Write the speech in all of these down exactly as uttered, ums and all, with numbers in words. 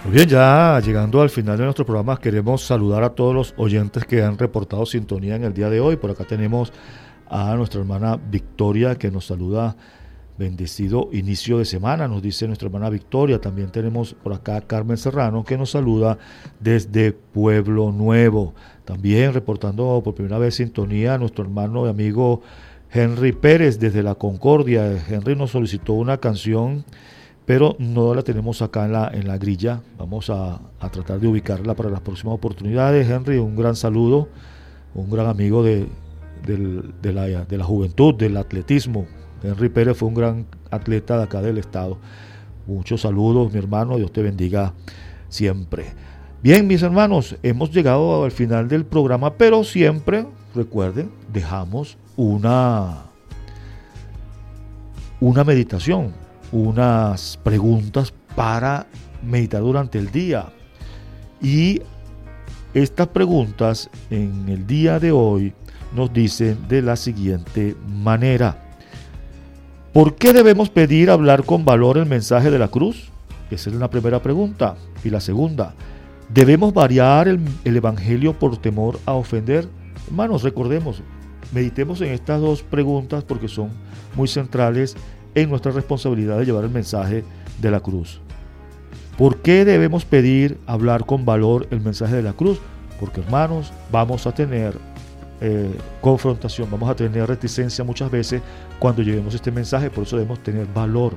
Muy bien, ya llegando al final de nuestro programa, queremos saludar a todos los oyentes que han reportado sintonía en el día de hoy. Por acá tenemos a nuestra hermana Victoria, que nos saluda. Bendecido inicio de semana, nos dice nuestra hermana Victoria. También tenemos por acá a Carmen Serrano, que nos saluda desde Pueblo Nuevo. También reportando por primera vez sintonía a nuestro hermano y amigo Henry Pérez desde La Concordia. Henry nos solicitó una canción, pero no la tenemos acá en la, en la grilla. Vamos a, a tratar de ubicarla para las próximas oportunidades. Henry, un gran saludo, un gran amigo de, del, de, la, de la juventud, del atletismo. Henry Pérez fue un gran atleta de acá del estado. Muchos saludos, mi hermano, Dios te bendiga siempre. Bien, mis hermanos, hemos llegado al final del programa, pero siempre, recuerden, dejamos una, una meditación, unas preguntas para meditar durante el día. Y estas preguntas en el día de hoy nos dicen de la siguiente manera: ¿por qué debemos pedir hablar con valor el mensaje de la cruz? Esa es la primera pregunta. Y la segunda, ¿debemos variar el, el evangelio por temor a ofender? Hermanos, recordemos, meditemos en estas dos preguntas porque son muy centrales en nuestra responsabilidad de llevar el mensaje de la cruz. ¿Por qué debemos pedir hablar con valor el mensaje de la cruz? Porque, hermanos, vamos a tener Eh, confrontación, vamos a tener reticencia muchas veces cuando llevemos este mensaje. Por eso debemos tener valor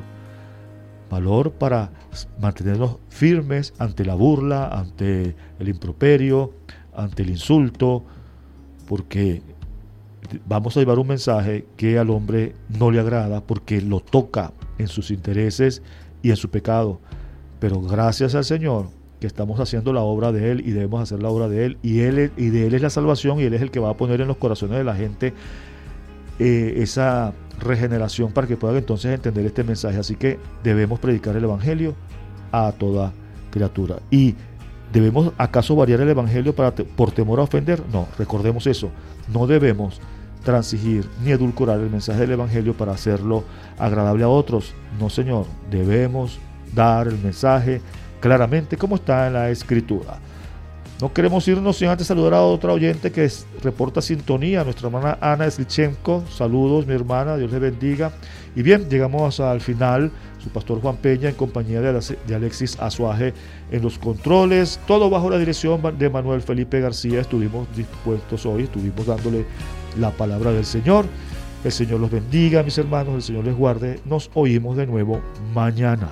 valor para mantenernos firmes ante la burla, ante el improperio, ante el insulto, porque vamos a llevar un mensaje que al hombre no le agrada porque lo toca en sus intereses y en su pecado, pero gracias al Señor que estamos haciendo la obra de Él y debemos hacer la obra de Él, y Él y de Él es la salvación, y Él es el que va a poner en los corazones de la gente eh, esa regeneración para que puedan entonces entender este mensaje. Así que debemos predicar el evangelio a toda criatura. ¿Y debemos acaso variar el evangelio para te, por temor a ofender? No, recordemos eso, no debemos transigir ni edulcorar el mensaje del evangelio para hacerlo agradable a otros. No, Señor, debemos dar el mensaje claramente como está en la escritura. No queremos irnos sin antes saludar a otra oyente que es, reporta sintonía, nuestra hermana Ana Slichenko. Saludos, mi hermana, Dios le bendiga. Y bien, llegamos al final. Su pastor Juan Peña en compañía de Alexis Azuaje en los controles, todo bajo la dirección de Manuel Felipe García. Estuvimos dispuestos hoy, estuvimos dándole la palabra del Señor. El Señor los bendiga, mis hermanos, el Señor les guarde. Nos oímos de nuevo mañana.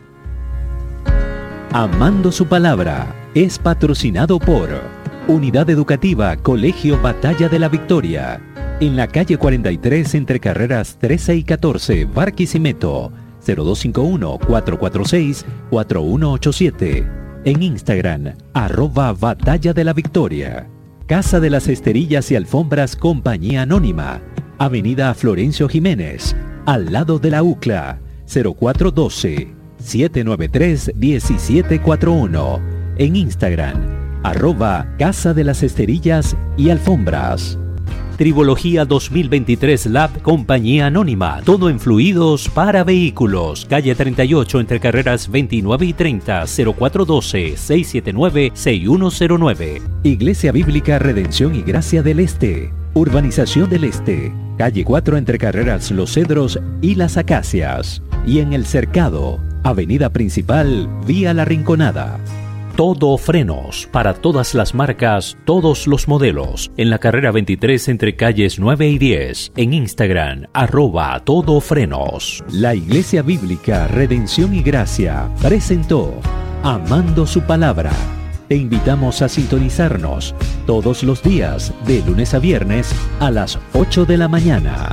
Amando su palabra es patrocinado por Unidad Educativa Colegio Batalla de la Victoria, en la calle cuarenta y tres entre carreras trece y catorce, Barquisimeto, cero dos cinco uno, cuatro cuatro seis, cuatro uno ocho siete. En Instagram, arroba Batalla de la Victoria. Casa de las Esterillas y Alfombras Compañía Anónima, Avenida Florencio Jiménez, al lado de la U C L A, cero cuatro uno dos, siete nueve tres, uno siete cuatro uno. En Instagram, arroba Casa de las Esterillas y Alfombras. Tribología dos mil veintitrés Lab Compañía Anónima, todo en fluidos para vehículos. Calle treinta y ocho entre carreras veintinueve y treinta, cero cuatro uno dos, seis siete nueve, seis uno cero nueve. Iglesia Bíblica Redención y Gracia del Este, Urbanización del Este, calle cuatro entre carreras Los Cedros y Las Acacias. Y en El Cercado, Avenida Principal, Vía La Rinconada. Todo Frenos, para todas las marcas, todos los modelos. En la carrera veintitrés entre calles nueve y diez. En Instagram, arroba Todo Frenos. La Iglesia Bíblica Redención y Gracia presentó Amando su Palabra. Te invitamos a sintonizarnos todos los días, de lunes a viernes, a las ocho de la mañana.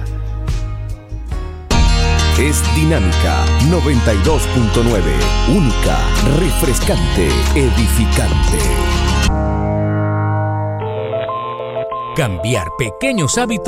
Es Dinámica noventa y dos punto nueve, única, refrescante, edificante. Cambiar pequeños hábitos